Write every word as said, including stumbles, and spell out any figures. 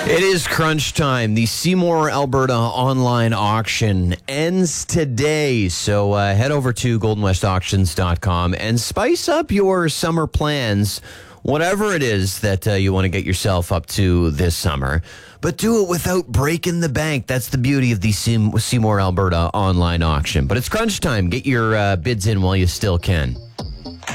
It is crunch time. The Seymour, Alberta online auction ends today. So uh, head over to golden west auctions dot com and spice up your summer plans, whatever it is that uh, you want to get yourself up to this summer. But do it without breaking the bank. That's the beauty of the Seymour, Alberta online auction. But it's crunch time. Get your uh, bids in while you still can.